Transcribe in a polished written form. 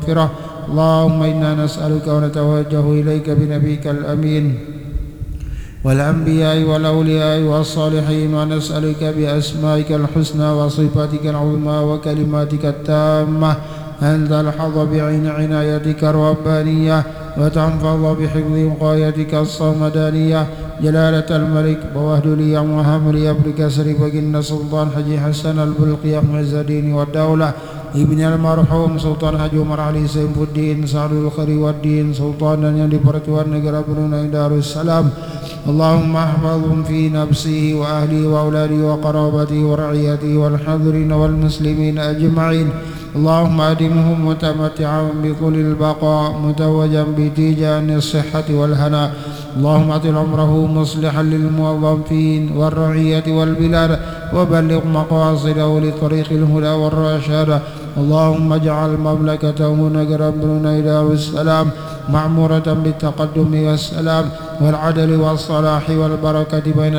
اللهم إنا نسألك ونتوجه إليك بنبيك الأمين والأنبياء والأولياء والصالحين، ونسألك بأسمائك الحسنى وصفاتك العظمى وكلماتك التامة أن تلحظ بعين عنايتك الربانية وتنفض بحفظ وقايتك الصمدانية جلالة الملك ووهد لي وهب لي بكسر فقن سلطان حجي حسن البلقي معز الدين والدولة ابن المرحوم سلطان حج عمر علي سيف الدين سعد الخير والدين سلطانا يلبرت والنقر بن دار السلام. اللهم احفظهم في نفسه وأهله وأولاده وقرابته ورعيته والحاضرين والمسلمين أجمعين. اللهم أدمهم متمتعا بطول البقاء متوجا بتيجان الصحة والهناء. اللهم أطل عمره مصلحا للموظفين والرعية والبلاد وبلغ مقاصده لطريق الهدى والرشاد. اللهم اجعل مملكته نقر بن دار السلام معمورة بالتقدم والسلام والعدل والصلاح والبركة بين